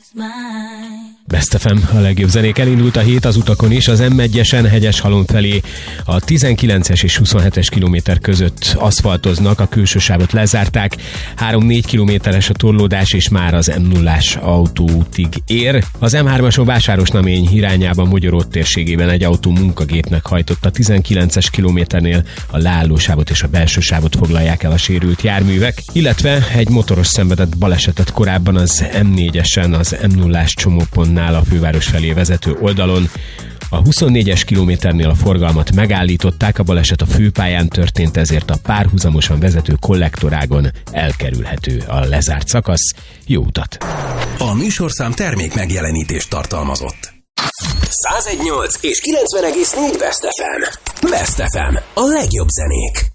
Best FM, a legjobb zenék. Elindult a hét az utakon is, az M1-esen Hegyeshalom felé a 19-es és 27-es kilométer között aszfaltoznak, a külső sávot lezárták, 3-4 kilométeres a torlódás, és már az M0-ás autóútig ér. Az M3-ason Vásárosnamény irányában Mogyoró térségében egy autó munkagépnek hajtott a 19-es kilométernél, a leállósávot és a belső sávot foglalják el a sérült járművek, illetve egy motoros szenvedett balesetet korábban az M4-esen, az M0-ás csomópontnál a főváros felé vezető oldalon. A 24-es kilométernél a forgalmat megállították, a baleset a főpályán történt, ezért a párhuzamosan vezető kollektorágon elkerülhető a lezárt szakasz. Jó utat! A műsorszám termék megjelenítést tartalmazott. 101.8 és 90.4 Best FM. Best FM. A legjobb zenék.